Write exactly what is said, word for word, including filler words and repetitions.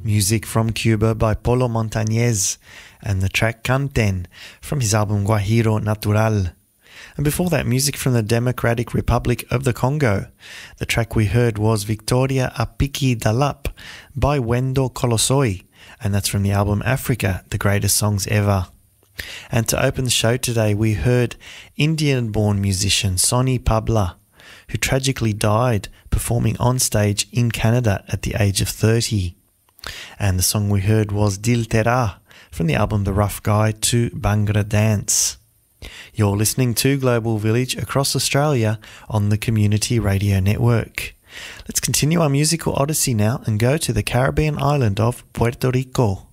music from Cuba by Polo Montañez, and the track Canten from his album Guajiro Natural. And before that, music from the Democratic Republic of the Congo. The track we heard was Victoria Apiki Dalap by Wendo Kolosoi, and that's from the album Africa, the Greatest Songs Ever. And to open the show today, we heard Indian-born musician Sonny Pabla, who tragically died performing on stage in Canada at the age of thirty. And the song we heard was Dil Tera from the album The Rough Guide to Bhangra Dance. You're listening to Global Village across Australia on the Community Radio Network. Let's continue our musical odyssey now and go to the Caribbean island of Puerto Rico.